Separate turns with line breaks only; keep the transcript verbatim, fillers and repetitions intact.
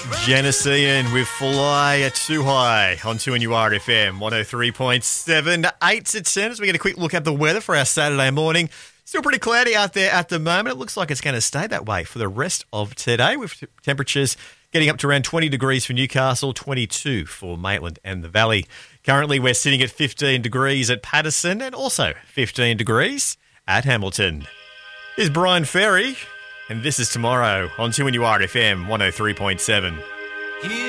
Genesee with Fly at Too High on two N U R F M one oh three point seven, eight to ten as we get a quick look at the weather for our Saturday morning. Still pretty cloudy out there at the moment. It looks like it's going to stay that way for the rest of today, with temperatures getting up to around twenty degrees for Newcastle, twenty-two for Maitland and the Valley. Currently, we're sitting at fifteen degrees at Patterson and also fifteen degrees at Hamilton. Here's Brian Ferry, and this is Tomorrow on two N U R F M one oh three point seven.